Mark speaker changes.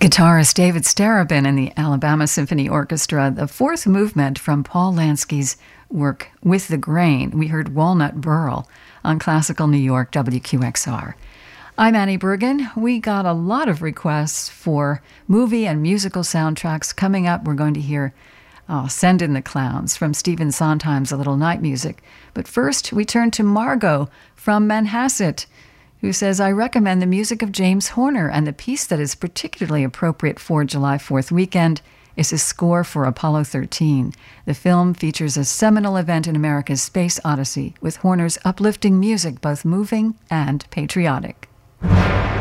Speaker 1: Guitarist David Starobin and the Alabama Symphony Orchestra, the fourth movement from Paul Lansky's work With the Grain. We heard Walnut Burl on Classical New York WQXR. I'm Annie Bergen. We got a lot of requests for movie and musical soundtracks. Coming up, we're going to hear Send in the Clowns from Stephen Sondheim's A Little Night Music. But first, we turn to Margot from Manhasset, who says, I recommend the music of James Horner, and the piece that is particularly appropriate for July 4th weekend is his score for Apollo 13. The film features a seminal event in America's space odyssey, with Horner's uplifting music both moving and patriotic.